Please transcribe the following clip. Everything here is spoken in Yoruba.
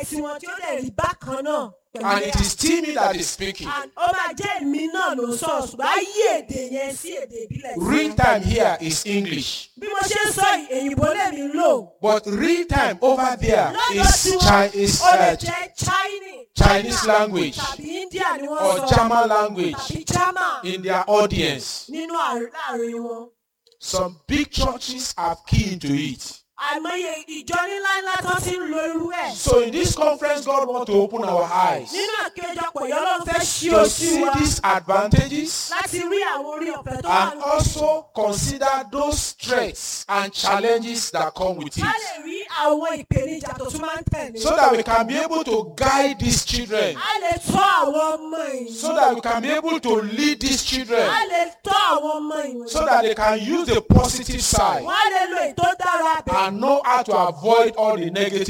ẹ̀sìn wọn tí ó dẹ̀ rí bákan náà. And it is still me that is speaking. And ó máa jẹ́ èmi náà ló sọ ṣùgbọ́n á yí èdè yẹn sí èdè ìbílẹ̀. Real time here is English. Bí mo ṣe ń sọ èyìnbó lèmi lò. But real time over there is Chinese language tàbí India ni wọ́n or sọ. German language Tàbí German in their audience. nínú láàrin wọn. Some big churches have key into it. Àìmọye ìjọ ńlá tó ti ń lo irú ẹ̀. So in this conference, God wants to open our eyes Nínú àpéjọpọ̀ yìí Ọlọ́run fẹ́ ṣí to ojú see wa these advantages láti rí àwọn orí ọ̀fẹ́ tó wà and also consider those threats and challenges that come with ká it, lè rí àwọn ìpèníjà tó tún máa ń tẹ̀lé. so that we can be able to guide these children, A lè tọ́ àwọn ọmọ yìí. so that we can be able to lead these children, A lè tọ́ àwọn ọmọ yìí. so that they can use the positive side Wọ́n á lè lo èyí tó dára bẹ̀. and know how to avoid all the negative